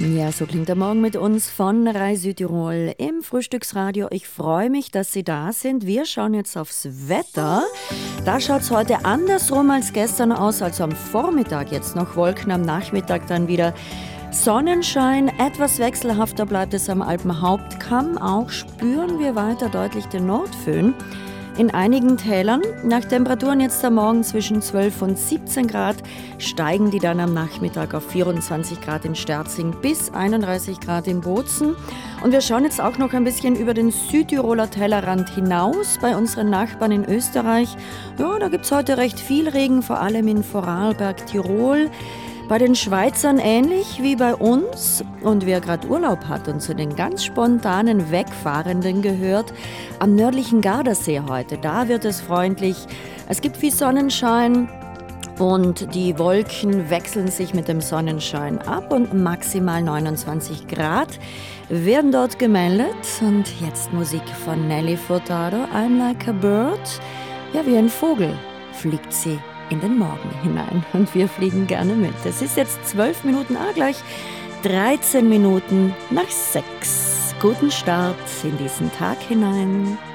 Ja, so klingt der Morgen mit uns von Rai Südtirol im Frühstücksradio. Ich freue mich, dass Sie da sind. Wir schauen jetzt aufs Wetter. Da schaut es heute andersrum als gestern aus, also am Vormittag jetzt noch Wolken, am Nachmittag dann wieder Sonnenschein. Etwas wechselhafter bleibt es am Alpenhauptkamm. Auch spüren wir weiter deutlich den Nordföhn. In einigen Tälern, nach Temperaturen jetzt am Morgen zwischen 12 und 17 Grad, steigen die dann am Nachmittag auf 24 Grad in Sterzing bis 31 Grad in Bozen. Und wir schauen jetzt auch noch ein bisschen über den Südtiroler Tellerrand hinaus bei unseren Nachbarn in Österreich. Ja, da gibt es heute recht viel Regen, vor allem in Vorarlberg, Tirol. Bei den Schweizern ähnlich wie bei uns. Und wer gerade Urlaub hat und zu den ganz spontanen Wegfahrenden gehört, am nördlichen Gardasee heute, da wird es freundlich. Es gibt viel Sonnenschein und die Wolken wechseln sich mit dem Sonnenschein ab und maximal 29 Grad werden dort gemeldet. Und jetzt Musik von Nelly Furtado, I'm Like a Bird. Ja, wie ein Vogel fliegt sie in den Morgen hinein und wir fliegen gerne mit. Es ist jetzt 12 Minuten, gleich 13 Minuten nach 6. Guten Start in diesen Tag hinein.